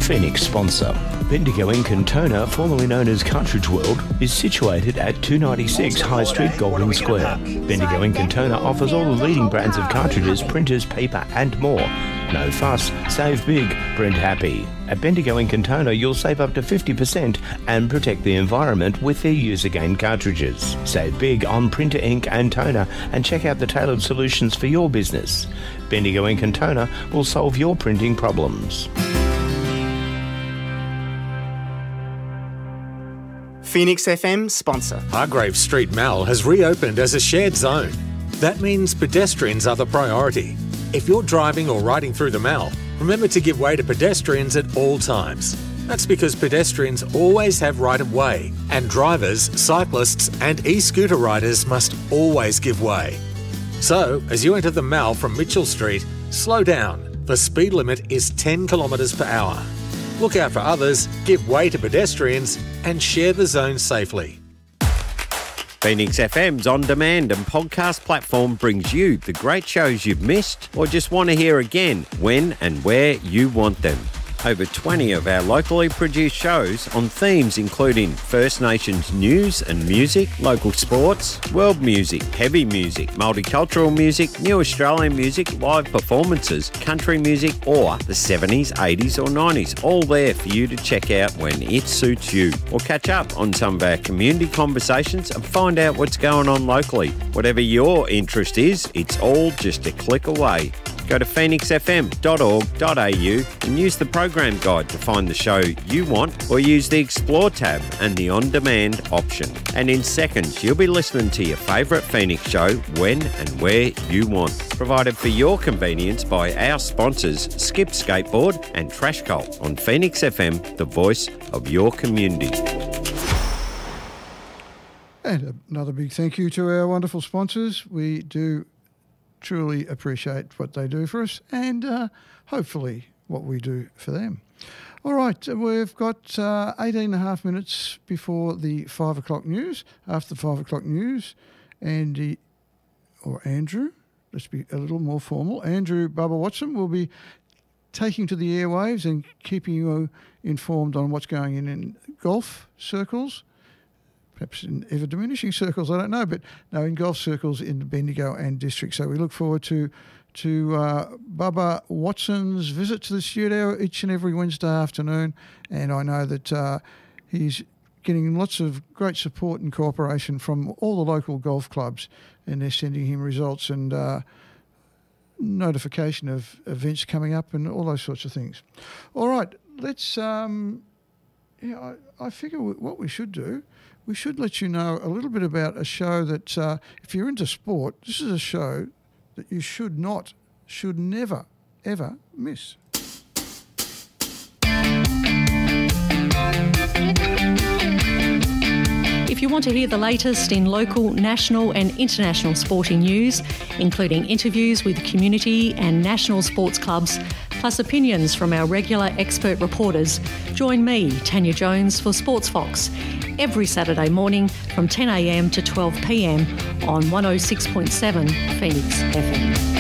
Phoenix sponsor. Bendigo in Contona, formerly known as Cartridge World, is situated at 296 High Street, Goldwyn Square. Bendigo in Contona offers all the leading brands of cartridges, printers, paper and more. No fuss, save big, print happy. At Bendigo in Contona, you'll save up to 50% and protect the environment with their use-again cartridges. Save big on printer ink and toner and check out the tailored solutions for your business. Bendigo in Contona will solve your printing problems. Phoenix FM sponsor. Hargrave Street Mall has reopened as a shared zone. That means pedestrians are the priority. If you're driving or riding through the mall, remember to give way to pedestrians at all times. That's because pedestrians always have right of way, and drivers, cyclists and e-scooter riders must always give way. So, as you enter the mall from Mitchell Street, slow down. The speed limit is 10 kilometres per hour. Look out for others, give way to pedestrians and share the zone safely. Phoenix FM's on-demand and podcast platform brings you the great shows you've missed or just want to hear again when and where you want them. Over 20 of our locally produced shows on themes including First Nations news and music, local sports, world music, heavy music, multicultural music, new Australian music, live performances, country music or the 70s, 80s or 90s, all there for you to check out when it suits you. Or catch up on some of our community conversations and find out what's going on locally. Whatever your interest is, it's all just a click away. Go to phoenixfm.org.au and use the program guide to find the show you want or use the Explore tab and the On-Demand option. And in seconds, you'll be listening to your favourite Phoenix show when and where you want. Provided for your convenience by our sponsors, Skip Skateboard and Trash Cult on Phoenix FM, the voice of your community. And another big thank you to our wonderful sponsors. We do truly appreciate what they do for us and hopefully what we do for them. All right, we've got 18 and a half minutes before the 5 o'clock news. After the 5 o'clock news, Andrew, let's be a little more formal, Andrew Bubba Watson will be taking to the airwaves and keeping you informed on what's going in golf circles. Perhaps in ever-diminishing circles, I don't know, but no, in golf circles in Bendigo and District. So we look forward to Bubba Watson's visit to the studio each and every Wednesday afternoon, and I know that he's getting lots of great support and cooperation from all the local golf clubs, and they're sending him results and notification of events coming up and all those sorts of things. All right, let's, I figure what we should do, we should let you know a little bit about a show that, if you're into sport, this is a show that you should never, ever miss. If you want to hear the latest in local, national and international sporting news, including interviews with community and national sports clubs, plus opinions from our regular expert reporters, join me, Tanya Jones, for Sports Fox every Saturday morning from 10 a.m. to 12 p.m. on 106.7 Phoenix FM.